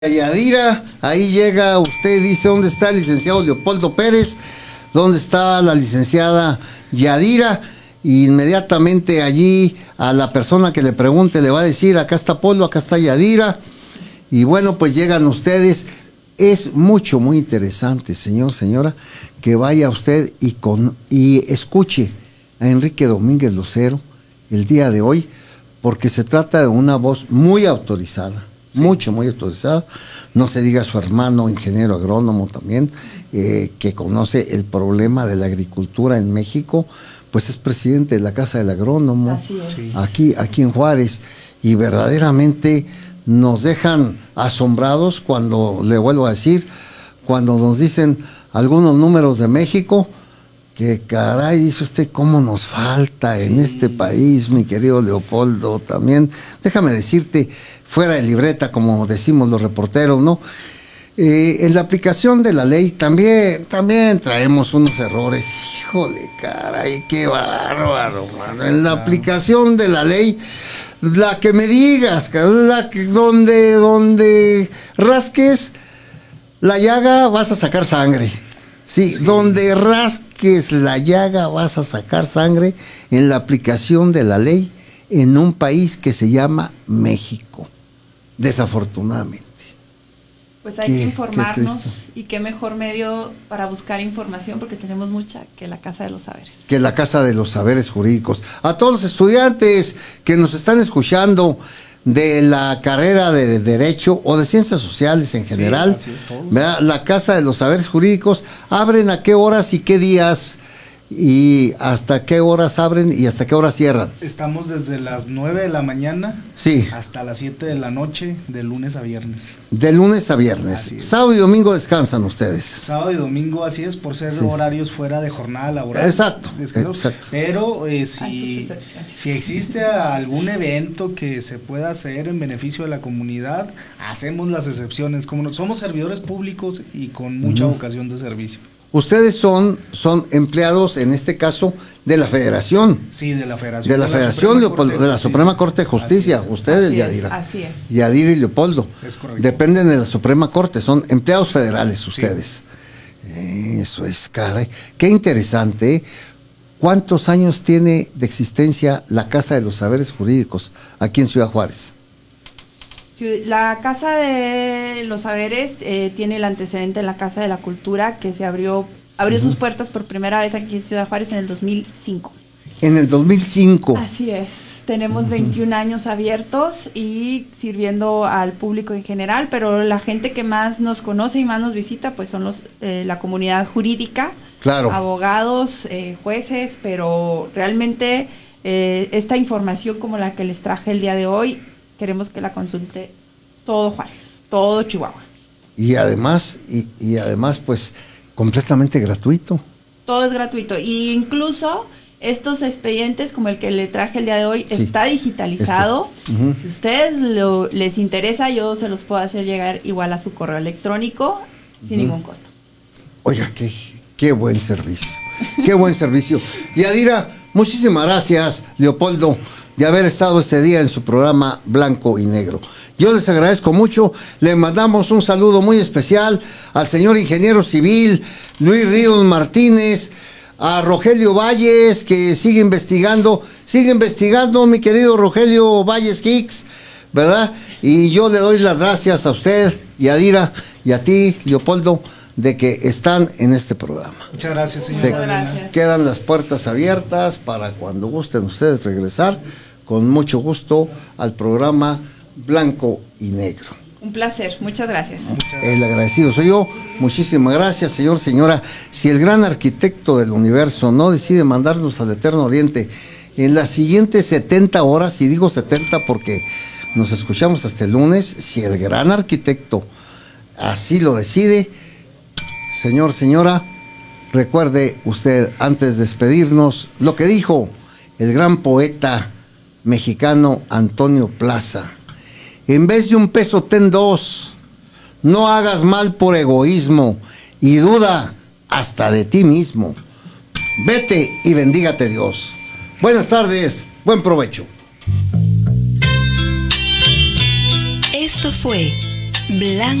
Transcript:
Yadira, ahí llega usted, dice, ¿dónde está el licenciado Leopoldo Pérez? ¿Dónde está la licenciada Yadira? Y inmediatamente allí a la persona que le pregunte le va a decir, acá está Polo, acá está Yadira. Y bueno, pues llegan ustedes. Es muy interesante, señora, que vaya usted y escuche a Enrique Domínguez Lucero el día de hoy, porque se trata de una voz muy autorizada. Sí. Muy autorizada, no se diga su hermano ingeniero agrónomo también, que conoce el problema de la agricultura en México, pues es presidente de la Casa del Agrónomo, así es. Sí. aquí en Juárez, y verdaderamente nos dejan asombrados cuando, le vuelvo a decir, cuando nos dicen algunos números de México, que caray, dice usted, cómo nos falta en este país, mi querido Leopoldo, también. Déjame decirte, fuera de libreta, como decimos los reporteros, ¿no? En la aplicación de la ley también traemos unos errores. Híjole, caray, qué bárbaro, mano. En la aplicación de la ley, la que me digas, donde rasques la llaga vas a sacar sangre. Sí, donde rasques la llaga vas a sacar sangre en la aplicación de la ley en un país que se llama México, desafortunadamente. Pues hay que informarnos, y qué mejor medio para buscar información, porque tenemos mucha, que la Casa de los Saberes. Que la Casa de los Saberes Jurídicos. A todos los estudiantes que nos están escuchando de la carrera de Derecho o de Ciencias Sociales en general, sí, así es, todo. ¿Verdad? La Casa de los Saberes Jurídicos, abren a qué horas y qué días, y hasta qué horas abren y hasta qué horas cierran. Estamos desde las 9 de la mañana hasta las 7 de la noche, de lunes a viernes. De lunes a viernes. Sábado y domingo descansan ustedes. Sábado y domingo, así es, por ser horarios fuera de jornada laboral. Exacto. Pero si existe algún evento que se pueda hacer en beneficio de la comunidad, hacemos las excepciones. Como somos servidores públicos y con mucha vocación de servicio. Ustedes son empleados, en este caso, de la Federación. Sí, de la Federación. De la Federación, Leopoldo, de la Suprema Corte de Justicia. Ustedes, Yadira. Así es. Yadira y Leopoldo. Es correcto. Dependen de la Suprema Corte, son empleados federales ustedes. Sí. Eso es, caray. Qué interesante, ¿eh? ¿Cuántos años tiene de existencia la Casa de los Saberes Jurídicos aquí en Ciudad Juárez? La Casa de los Saberes tiene el antecedente en la Casa de la Cultura, que se abrió sus puertas por primera vez aquí en Ciudad Juárez en el 2005. En el 2005. Así es. Tenemos 21 años abiertos y sirviendo al público en general, pero la gente que más nos conoce y más nos visita, pues son la comunidad jurídica, claro, abogados, jueces, pero realmente esta información como la que les traje el día de hoy, queremos que la consulte todo Juárez, todo Chihuahua. Y además, pues, completamente gratuito. Todo es gratuito. Y incluso estos expedientes, como el que le traje el día de hoy, está digitalizado. Si a ustedes les interesa, yo se los puedo hacer llegar igual a su correo electrónico, sin ningún costo. Oiga, qué buen servicio. Qué buen servicio. Yadira, muchísimas gracias, Leopoldo, de haber estado este día en su programa Blanco y Negro. Yo les agradezco mucho, le mandamos un saludo muy especial al señor ingeniero civil Luis Ríos Martínez, a Rogelio Valles, que sigue investigando, mi querido Rogelio Valles Hicks, ¿verdad? Y yo le doy las gracias a usted, Yadira, y a ti, Leopoldo, de que están en este programa. Muchas gracias, señor. Gracias. Quedan las puertas abiertas para cuando gusten ustedes regresar, con mucho gusto, al programa Blanco y Negro. Un placer, muchas gracias. El agradecido soy yo. Muchísimas gracias, señora. Si el gran arquitecto del universo no decide mandarnos al Eterno Oriente en las siguientes 70 horas, y digo 70 porque nos escuchamos hasta el lunes, si el gran arquitecto así lo decide, señora, recuerde usted, antes de despedirnos, lo que dijo el gran poeta mexicano Antonio Plaza: en vez de un peso ten dos, no hagas mal por egoísmo y duda hasta de ti mismo. Vete y bendígate Dios. Buenas tardes, buen provecho. Esto fue Blanco